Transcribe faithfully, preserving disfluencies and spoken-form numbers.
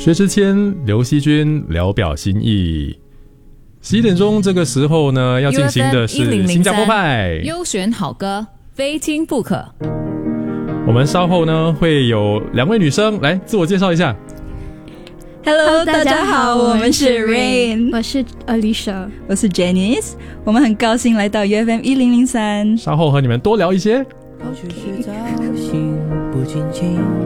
薛之谦、刘惜君聊表心意。十一点钟这个时候呢，要进行的是新加坡派优选好歌，非听不可。 我们稍后呢会有两位女生来自我介绍一下。 Hello， 大家好，我们是 Rain， 我是 Alicia， 我是 Janice， 我们很高兴来到 U F M 一零零三， 稍后和你们多聊一些。 过去是早醒，不仅仅